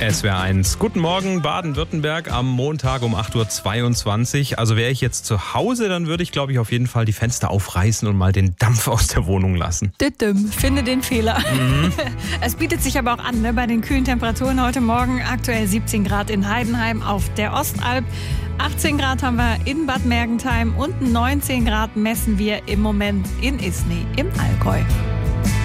SWR1. Guten Morgen, Baden-Württemberg am Montag um 8.22 Uhr. Also wäre ich jetzt zu Hause, dann würde ich, glaube ich, auf jeden Fall die Fenster aufreißen und mal den Dampf aus der Wohnung lassen. Finde den Fehler. Es bietet sich aber auch an, ne? Bei den kühlen Temperaturen heute Morgen. Aktuell 17 Grad in Heidenheim auf der Ostalb. 18 Grad haben wir in Bad Mergentheim und 19 Grad messen wir im Moment in Isny im Allgäu.